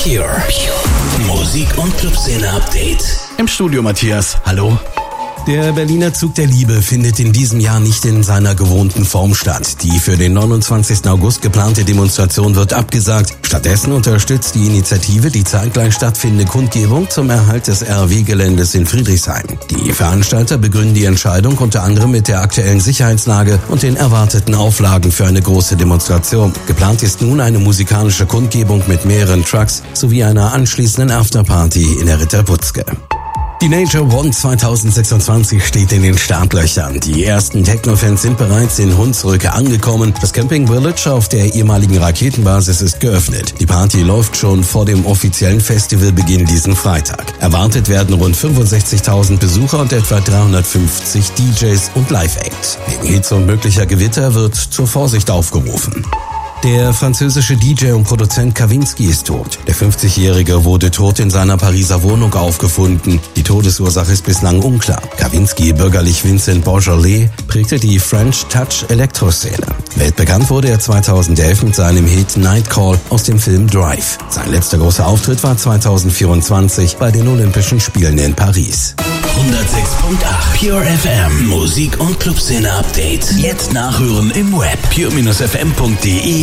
Pure Musik- und Clubszene-Update. Im Studio Matthias, hallo. Der Berliner Zug der Liebe findet in diesem Jahr nicht in seiner gewohnten Form statt. Die für den 29. August geplante Demonstration wird abgesagt. Stattdessen unterstützt die Initiative die zeitgleich stattfindende Kundgebung zum Erhalt des RW-Geländes in Friedrichshain. Die Veranstalter begründen die Entscheidung unter anderem mit der aktuellen Sicherheitslage und den erwarteten Auflagen für eine große Demonstration. Geplant ist nun eine musikalische Kundgebung mit mehreren Trucks sowie einer anschließenden Afterparty in der Ritterbutzke. Die Nature One 2026 steht in den Startlöchern. Die ersten Techno-Fans sind bereits in Hunsrücke angekommen. Das Camping Village auf der ehemaligen Raketenbasis ist geöffnet. Die Party läuft schon vor dem offiziellen Festivalbeginn diesen Freitag. Erwartet werden rund 65.000 Besucher und etwa 350 DJs und Live-Acts. Wegen Hitze und möglicher Gewitter wird zur Vorsicht aufgerufen. Der französische DJ und Produzent Kavinsky ist tot. Der 50-Jährige wurde tot in seiner Pariser Wohnung aufgefunden. Die Todesursache ist bislang unklar. Kavinsky, bürgerlich Vincent Bourgeois, prägte die French Touch Elektroszene. Weltbekannt wurde er 2011 mit seinem Hit Night Call aus dem Film Drive. Sein letzter großer Auftritt war 2024 bei den Olympischen Spielen in Paris. 106.8 Pure FM Musik- und Clubszene-Update. Jetzt nachhören im Web pure-fm.de